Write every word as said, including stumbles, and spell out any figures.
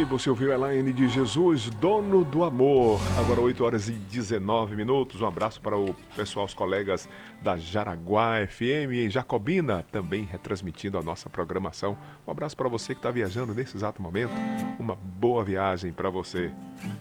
você ouviu Elaine de Jesus, Dono do Amor. Agora oito horas e dezenove minutos. Um abraço para o pessoal, os colegas da Jaraguá F M em Jacobina, também retransmitindo a nossa programação. Um abraço para você que está viajando nesse exato momento. Uma boa viagem para você.